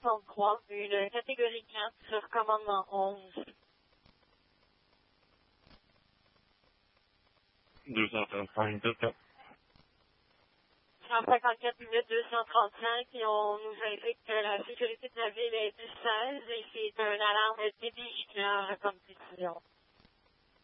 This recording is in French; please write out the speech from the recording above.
263, une catégorie 4 sur commandement 11. 235, 4. 154 minutes 235 et on nous indique que la sécurité de la ville est 16 et c'est une alarme débit comme décision.